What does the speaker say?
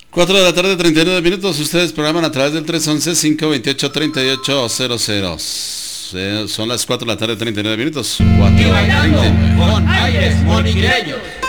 4 de la tarde, 39 minutos. Ustedes programan a través del 311-528-3800. Son las 4 de la tarde, 39 minutos. 4 y bailando con aires moniquileños.